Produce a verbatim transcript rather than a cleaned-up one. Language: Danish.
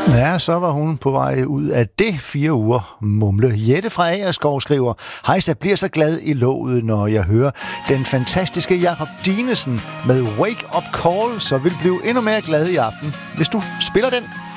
Ja, så var hun på vej ud af det fire uger mumle. Jette fra Agerskov skriver: Hej, jeg bliver så glad i låget, når jeg hører den fantastiske Jakob Dinesen med Wake Up Call, så vil blive endnu mere glad i aften, hvis du spiller den.